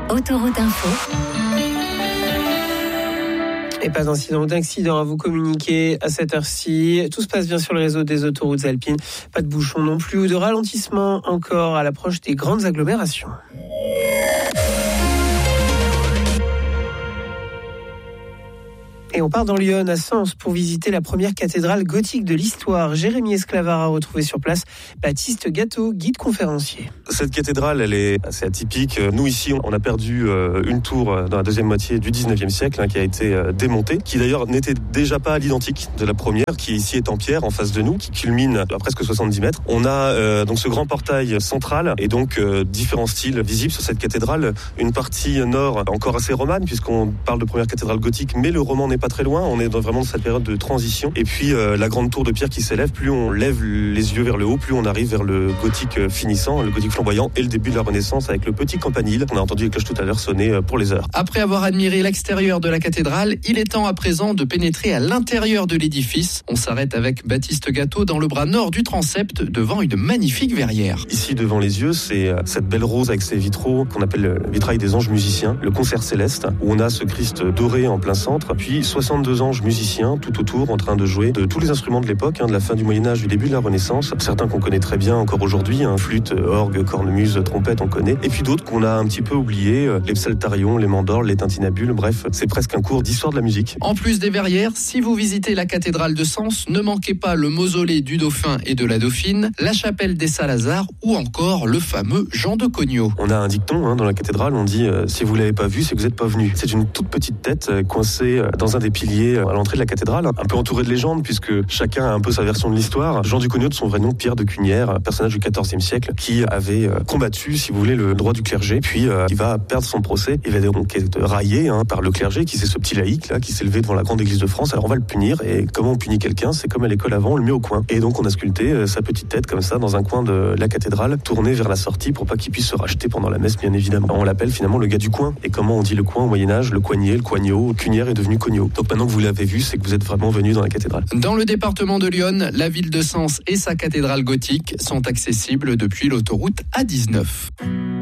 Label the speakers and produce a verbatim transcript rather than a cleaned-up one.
Speaker 1: Autoroute Info.
Speaker 2: Et pas d'incident ou d'accident à vous communiquer à cette heure-ci. Tout se passe bien sur le réseau des autoroutes alpines. Pas de bouchons non plus ou de ralentissement encore à l'approche des grandes agglomérations. Et on part dans Lyon, à Sens, pour visiter la première cathédrale gothique de l'histoire. Jérémy Esclavard a retrouvé sur place Baptiste Gâteau, guide conférencier.
Speaker 3: Cette cathédrale, elle est assez atypique. Nous, ici, on a perdu une tour dans la deuxième moitié du dix-neuvième siècle, hein, qui a été démontée, qui d'ailleurs n'était déjà pas à l'identique de la première, qui ici est en pierre, en face de nous, qui culmine à presque soixante-dix mètres. On a euh, donc ce grand portail central et donc euh, différents styles visibles sur cette cathédrale. Une partie nord encore assez romane, puisqu'on parle de première cathédrale gothique, mais le roman n'est pas très loin, on est dans, vraiment dans cette période de transition. Et puis euh, la grande tour de pierre qui s'élève, plus on lève les yeux vers le haut, plus on arrive vers le gothique finissant, le gothique flamboyant et le début de la Renaissance avec le petit campanile. On a entendu les cloches tout à l'heure sonner pour les heures.
Speaker 4: Après avoir admiré l'extérieur de la cathédrale, il est temps à présent de pénétrer à l'intérieur de l'édifice. On s'arrête avec Baptiste Gâteau dans le bras nord du transept devant une magnifique verrière.
Speaker 3: Ici devant les yeux, c'est cette belle rose avec ses vitraux qu'on appelle le vitrail des anges musiciens, le concert céleste, où on a ce Christ doré en plein centre, puis soixante-deux anges musiciens tout autour en train de jouer de tous les instruments de l'époque, hein, de la fin du Moyen-Âge, du début de la Renaissance. Certains qu'on connaît très bien encore aujourd'hui, hein, flûte, orgue, cornemuse, trompette, on connaît. Et puis d'autres qu'on a un petit peu oubliés, les psaltarions, les mandorles, les tintinabules, bref, c'est presque un cours d'histoire de la musique.
Speaker 4: En plus des verrières, si vous visitez la cathédrale de Sens, ne manquez pas le mausolée du Dauphin et de la Dauphine, la chapelle des Salazars ou encore le fameux Jean de Cognaud.
Speaker 3: On a un dicton hein, dans la cathédrale, on dit euh, si vous l'avez pas vu, c'est que vous n'êtes pas venu. C'est une toute petite tête euh, coincée euh, dans un des piliers euh, à l'entrée de la cathédrale, un peu entourée de légendes puisque chacun a un peu sa version de l'histoire. Jean du Cognaud, de son vrai nom, Pierre de Cunière, personnage du quatorzième siècle qui avait euh, combattu, si vous voulez, le droit du clergé. Puis euh, il va perdre son procès, il va donc être raillé hein, par le clergé qui c'est ce petit laïc là qui s'est levé devant la grande église de France. Alors on va le punir et comment on punit quelqu'un, c'est comme à l'école avant, on le met au coin. Et donc on a sculpté euh, sa petite tête comme ça dans un coin de la cathédrale, tournée vers la sortie pour pas qu'il puisse se racheter pendant la messe bien évidemment. On l'appelle finalement le gars du coin. Et comment on dit le coin au Moyen-Âge? Le coignet, le coignot, Cunière est devenu Cognaud. Donc maintenant que vous l'avez vu, c'est que vous êtes vraiment venu dans la cathédrale.
Speaker 4: Dans le département de Lyon, la ville de Sens et sa cathédrale gothique sont accessibles depuis l'autoroute A dix-neuf.